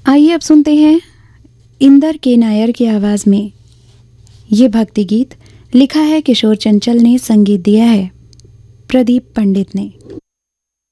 आइए अब सुनते हैं इंदर के नायर की आवाज़ में ये भक्ति गीत। लिखा है किशोर चंचल ने, संगीत दिया है प्रदीप पंडित ने।